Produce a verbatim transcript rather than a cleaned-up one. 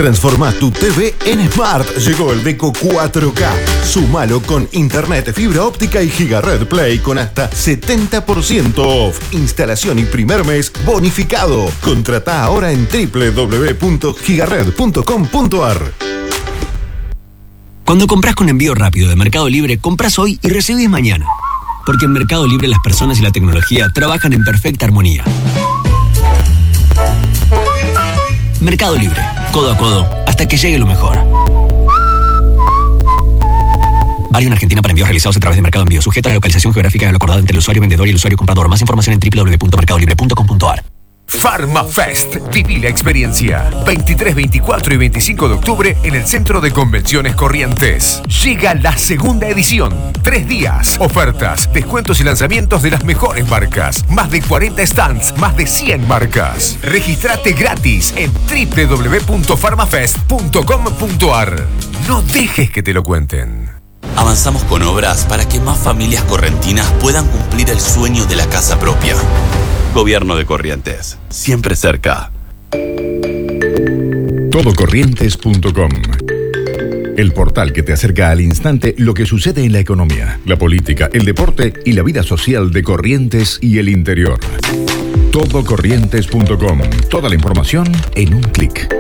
Transforma tu T V en Smart. Llegó el Beko cuatro K. Sumalo con internet, fibra óptica y Gigared Play con hasta setenta por ciento off. Instalación y primer mes bonificado. Contratá ahora en doble u doble u doble u punto gigared punto com punto a r. Cuando compras con envío rápido de Mercado Libre, compras hoy y recibís mañana. Porque en Mercado Libre las personas y la tecnología trabajan en perfecta armonía. Mercado Libre, codo a codo, hasta que llegue lo mejor. Válido en Argentina para envíos realizados a través de Mercado Envío, sujeto a la localización geográfica de lo acordado entre el usuario vendedor y el usuario comprador. Más información en doble u doble u doble u punto mercado libre punto com punto a r. PharmaFest. Viví la experiencia. veintitrés, veinticuatro y veinticinco de octubre en el Centro de Convenciones Corrientes. Llega la segunda edición. Tres días. Ofertas, descuentos y lanzamientos de las mejores marcas. Más de cuarenta stands, más de cien marcas. Registrate gratis en doble u doble u doble u punto farmafest punto com punto a r. No dejes que te lo cuenten. Avanzamos con obras para que más familias correntinas puedan cumplir el sueño de la casa propia. Gobierno de Corrientes, siempre cerca. todo corrientes punto com. El portal que te acerca al instante lo que sucede en la economía, la política, el deporte y la vida social de Corrientes y el interior. todo corrientes punto com. Toda la información en un clic.